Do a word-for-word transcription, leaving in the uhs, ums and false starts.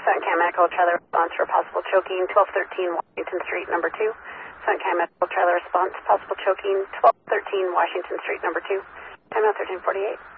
Suncan Medical Trailer response for possible choking, twelve thirteen Washington Street, number two. Suncan Medical Trailer response, possible choking, twelve thirteen Washington Street, number two. Time out thirteen forty-eight.